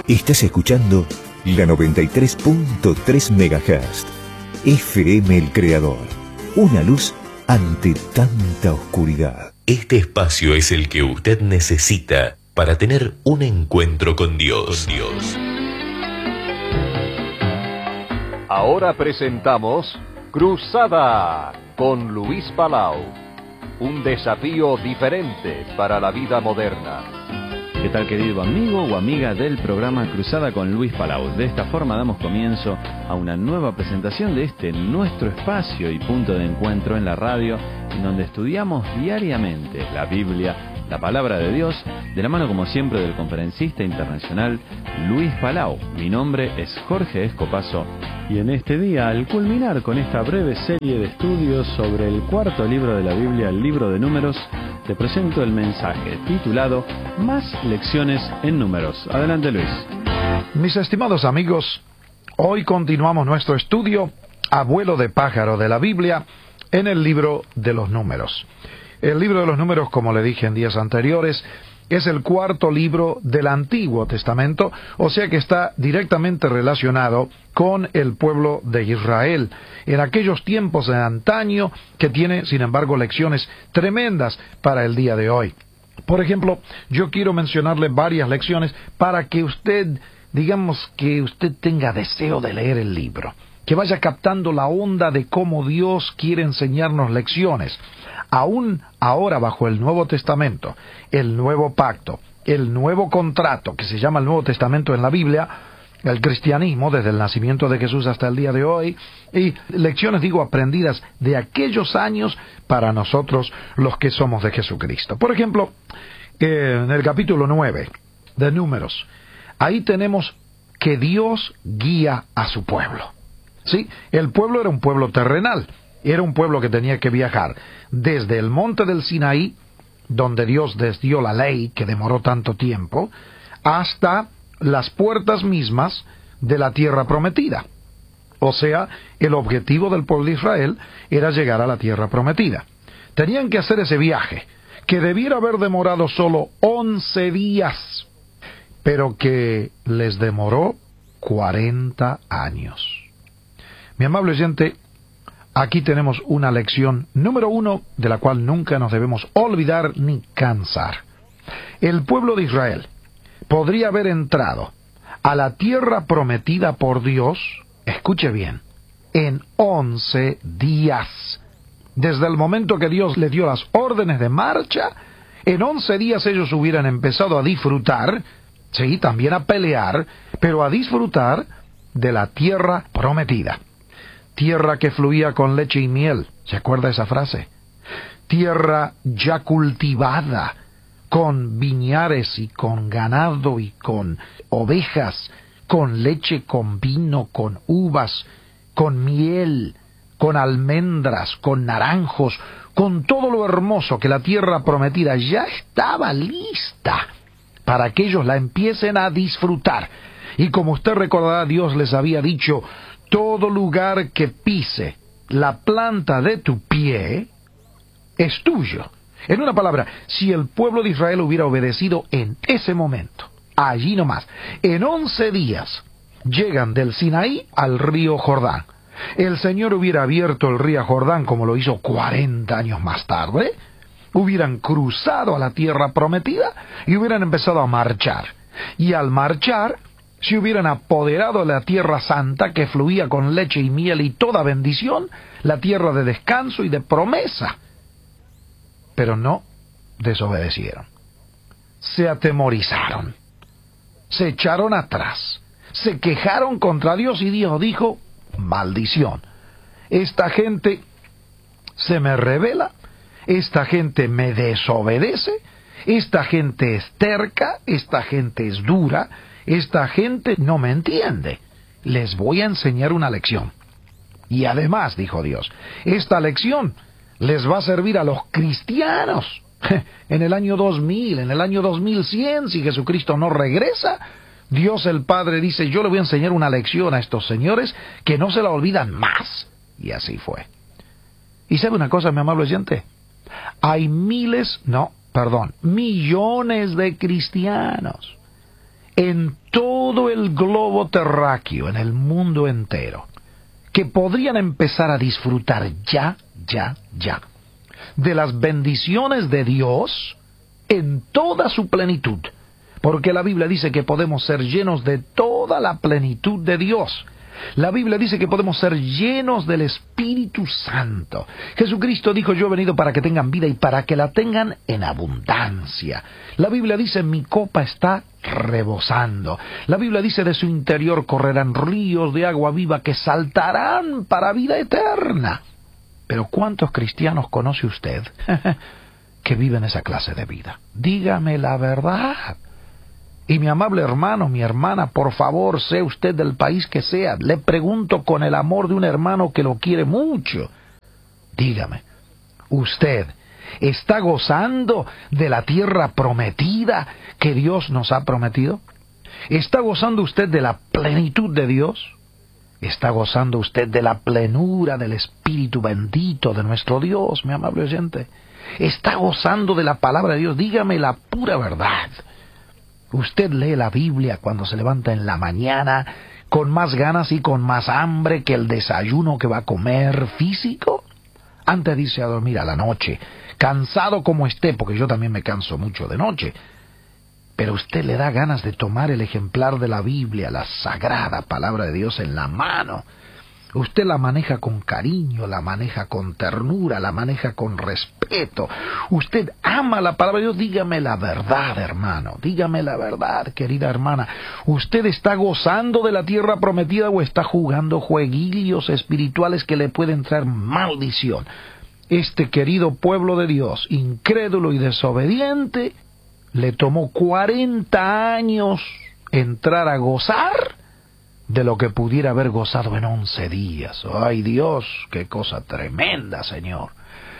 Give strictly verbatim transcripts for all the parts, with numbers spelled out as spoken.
Estás escuchando la noventa y tres punto tres megahertz. F M El Creador. Una luz ante tanta oscuridad. Este espacio es el que usted necesita para tener un encuentro con Dios. Con Dios. Ahora presentamos Cruzada con Luis Palau. Un desafío diferente para la vida moderna. ¿Qué tal, querido amigo o amiga del programa Cruzada con Luis Palau? De esta forma damos comienzo a una nueva presentación de este nuestro espacio y punto de encuentro en la radio, en donde estudiamos diariamente la Biblia, la palabra de Dios, de la mano como siempre del conferencista internacional Luis Palau. Mi nombre es Jorge Escopazo y en este día, al culminar con esta breve serie de estudios sobre el cuarto libro de la Biblia, el libro de Números, te presento el mensaje titulado Más lecciones en números. Adelante, Luis. Mis estimados amigos, hoy continuamos nuestro estudio a vuelo de pájaro de la Biblia en el libro de los Números. El libro de los Números, como le dije en días anteriores, es el cuarto libro del Antiguo Testamento, o sea que está directamente relacionado con el pueblo de Israel, en aquellos tiempos de antaño, que tiene, sin embargo, lecciones tremendas para el día de hoy. Por ejemplo, yo quiero mencionarle varias lecciones para que usted, digamos, que usted tenga deseo de leer el libro, que vaya captando la onda de cómo Dios quiere enseñarnos lecciones. Aún ahora bajo el Nuevo Testamento, el Nuevo Pacto, el Nuevo Contrato, que se llama el Nuevo Testamento en la Biblia, el cristianismo desde el nacimiento de Jesús hasta el día de hoy, y lecciones, digo, aprendidas de aquellos años para nosotros los que somos de Jesucristo. Por ejemplo, en el capítulo nueve de Números, ahí tenemos que Dios guía a su pueblo. ¿Sí? El pueblo era un pueblo terrenal. Era un pueblo que tenía que viajar desde el monte del Sinaí, donde Dios les dio la ley que demoró tanto tiempo, hasta las puertas mismas de la tierra prometida. O sea, el objetivo del pueblo de Israel era llegar a la tierra prometida. Tenían que hacer ese viaje, que debiera haber demorado solo once días, pero que les demoró cuarenta años. Mi amable oyente, aquí tenemos una lección número uno de la cual nunca nos debemos olvidar ni cansar. El pueblo de Israel podría haber entrado a la tierra prometida por Dios, escuche bien, en once días. Desde el momento que Dios les dio las órdenes de marcha, en once días ellos hubieran empezado a disfrutar, sí, también a pelear, pero a disfrutar de la tierra prometida. Tierra que fluía con leche y miel. ¿Se acuerda esa frase? Tierra ya cultivada, con viñares y con ganado y con ovejas, con leche, con vino, con uvas, con miel, con almendras, con naranjos, con todo lo hermoso que la tierra prometida ya estaba lista para que ellos la empiecen a disfrutar. Y como usted recordará, Dios les había dicho: todo lugar que pise la planta de tu pie es tuyo. En una palabra, si el pueblo de Israel hubiera obedecido en ese momento, allí nomás, en once días, llegan del Sinaí al río Jordán. El Señor hubiera abierto el río Jordán como lo hizo cuarenta años más tarde, hubieran cruzado a la tierra prometida y hubieran empezado a marchar. Y al marchar, se hubieran apoderado de la tierra santa que fluía con leche y miel y toda bendición, la tierra de descanso y de promesa. Pero no desobedecieron. Se atemorizaron. Se echaron atrás. Se quejaron contra Dios y Dios dijo: maldición. Esta gente se me rebela, esta gente me desobedece, esta gente es terca, esta gente es dura, esta gente no me entiende. Les voy a enseñar una lección. Y además, dijo Dios, esta lección les va a servir a los cristianos. En el año dos mil, en el año dos mil cien, si Jesucristo no regresa, Dios el Padre dice: yo le voy a enseñar una lección a estos señores que no se la olvidan más. Y así fue. ¿Y sabe una cosa, mi amable oyente? Hay miles, no, perdón, millones de cristianos en todo el globo terráqueo, en el mundo entero, que podrían empezar a disfrutar ya, ya, ya, de las bendiciones de Dios en toda su plenitud. Porque la Biblia dice que podemos ser llenos de toda la plenitud de Dios. La Biblia dice que podemos ser llenos del Espíritu Santo. Jesucristo dijo: yo he venido para que tengan vida y para que la tengan en abundancia. La Biblia dice: mi copa está rebosando. La Biblia dice: de su interior correrán ríos de agua viva que saltarán para vida eterna. Pero ¿cuántos cristianos conoce usted que viven esa clase de vida? Dígame la verdad. Y mi amable hermano, mi hermana, por favor, sea usted del país que sea, le pregunto con el amor de un hermano que lo quiere mucho. Dígame, ¿usted está gozando de la tierra prometida que Dios nos ha prometido? ¿Está gozando usted de la plenitud de Dios? ¿Está gozando usted de la plenura del Espíritu bendito de nuestro Dios, mi amable oyente? ¿Está gozando de la palabra de Dios? Dígame la pura verdad. Usted lee la Biblia cuando se levanta en la mañana con más ganas y con más hambre que el desayuno que va a comer físico, antes de irse a dormir a la noche, cansado como esté, porque yo también me canso mucho de noche. Pero usted le da ganas de tomar el ejemplar de la Biblia, la sagrada palabra de Dios, en la mano. Usted la maneja con cariño, la maneja con ternura, la maneja con respeto. Usted ama la palabra de Dios. Dígame la verdad, hermano. Dígame la verdad, querida hermana. ¿Usted está gozando de la tierra prometida o está jugando jueguillos espirituales que le pueden traer maldición? Este querido pueblo de Dios, incrédulo y desobediente, le tomó cuarenta años entrar a gozar de lo que pudiera haber gozado en once días. ¡Ay, Dios! ¡Qué cosa tremenda, Señor!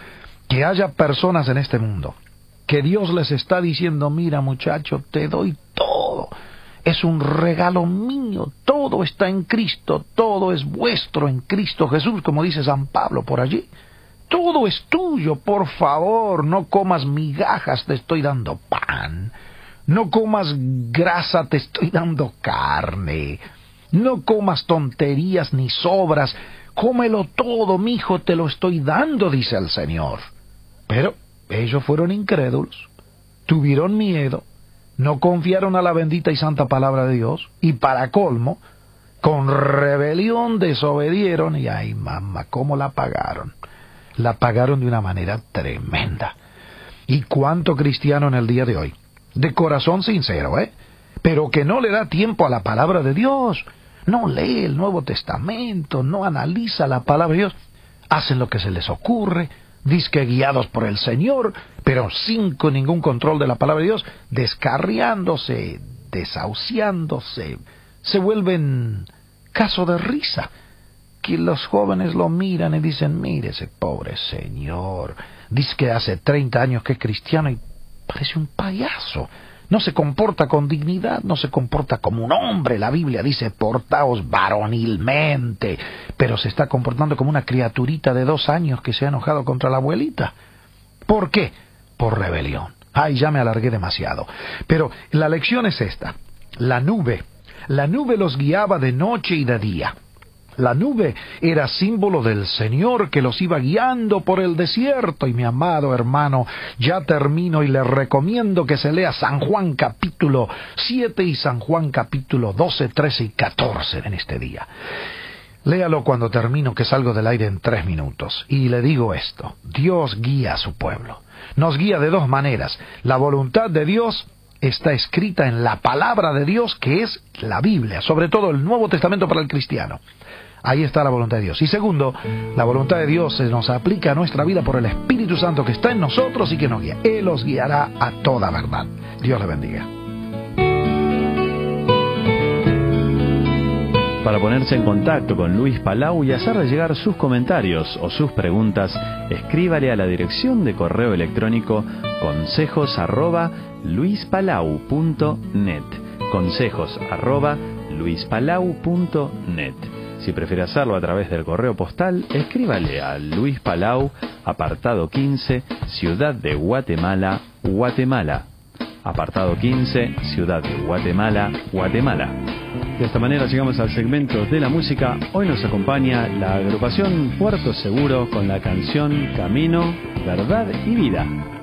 Que haya personas en este mundo que Dios les está diciendo: mira, muchacho, te doy todo. Es un regalo mío. Todo está en Cristo. Todo es vuestro en Cristo Jesús, como dice San Pablo por allí. Todo es tuyo. Por favor, no comas migajas, te estoy dando pan. No comas grasa, te estoy dando carne. No comas tonterías ni sobras, cómelo todo, mijo, te lo estoy dando, dice el Señor. Pero ellos fueron incrédulos, tuvieron miedo, no confiaron a la bendita y santa palabra de Dios, y para colmo, con rebelión desobedieron, y ay, mamá, ¿cómo la pagaron? La pagaron de una manera tremenda. ¿Y cuánto cristiano en el día de hoy? De corazón sincero, ¿eh? Pero que no le da tiempo a la palabra de Dios. No lee el Nuevo Testamento, no analiza la palabra de Dios. Hacen lo que se les ocurre, dizque guiados por el Señor, pero sin con ningún control de la palabra de Dios, descarriándose, desahuciándose, se vuelven caso de risa. Que los jóvenes lo miran y dicen: mire ese pobre señor, dice que hace treinta años que es cristiano y parece un payaso. No se comporta con dignidad, no se comporta como un hombre. La Biblia dice: portaos varonilmente. Pero se está comportando como una criaturita de dos años que se ha enojado contra la abuelita. ¿Por qué? Por rebelión. Ay, ya me alargué demasiado. Pero la lección es esta. La nube. La nube los guiaba de noche y de día. La nube era símbolo del Señor que los iba guiando por el desierto. Y mi amado hermano, ya termino y le recomiendo que se lea San Juan capítulo siete y San Juan capítulo doce, trece y catorce en este día. Léalo cuando termino, que salgo del aire en tres minutos. Y le digo esto: Dios guía a su pueblo. Nos guía de dos maneras. La voluntad de Dios está escrita en la palabra de Dios, que es la Biblia, sobre todo el Nuevo Testamento para el cristiano. Ahí está la voluntad de Dios. Y segundo, la voluntad de Dios se nos aplica a nuestra vida por el Espíritu Santo que está en nosotros y que nos guía. Él los guiará a toda verdad. Dios le bendiga. Para ponerse en contacto con Luis Palau y hacerle llegar sus comentarios o sus preguntas, escríbale a la dirección de correo electrónico consejos arroba luispalau punto net. Consejos arroba luispalau punto net. Si prefiere hacerlo a través del correo postal, escríbale a Luis Palau, apartado quince, Ciudad de Guatemala, Guatemala. apartado quince, Ciudad de Guatemala, Guatemala. De esta manera llegamos al segmento de la música. Hoy nos acompaña la agrupación Puerto Seguro con la canción Camino, Verdad y Vida.